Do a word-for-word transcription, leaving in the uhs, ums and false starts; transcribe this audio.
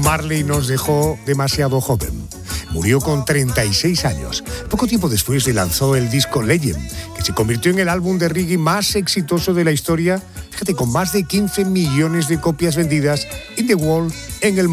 Marley nos dejó demasiado joven. Murió con treinta y seis años. Poco tiempo después le lanzó el disco Legend, que se convirtió en el álbum de reggae más exitoso de la historia, fíjate, con más de quince millones de copias vendidas in the world en el mundo.